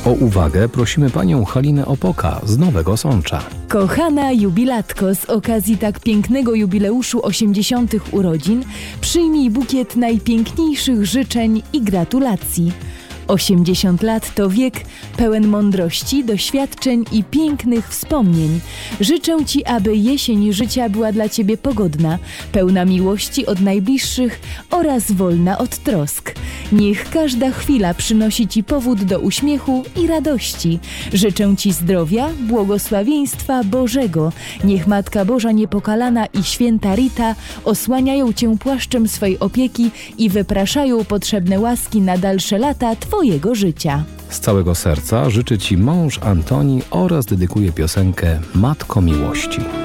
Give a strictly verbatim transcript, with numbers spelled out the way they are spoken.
O uwagę prosimy panią Halinę Opoka z Nowego Sącza. Kochana jubilatko, z okazji tak pięknego jubileuszu osiemdziesiątych urodzin przyjmij bukiet najpiękniejszych życzeń i gratulacji. osiemdziesiąt lat to wiek pełen mądrości, doświadczeń i pięknych wspomnień. Życzę Ci, aby jesień życia była dla Ciebie pogodna, pełna miłości od najbliższych oraz wolna od trosk. Niech każda chwila przynosi Ci powód do uśmiechu i radości. Życzę Ci zdrowia, błogosławieństwa Bożego. Niech Matka Boża Niepokalana i Święta Rita osłaniają Cię płaszczem swej opieki i wypraszają potrzebne łaski na dalsze lata Twojego życia. Z całego serca życzy Ci mąż Antoni oraz dedykuje piosenkę Matko Miłości.